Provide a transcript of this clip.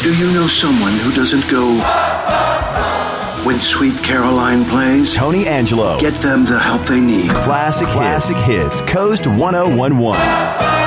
Do you know someone who doesn't go when Sweet Caroline plays? Tony Angelo. Get them the help they need. Classic hits. Coast 1011.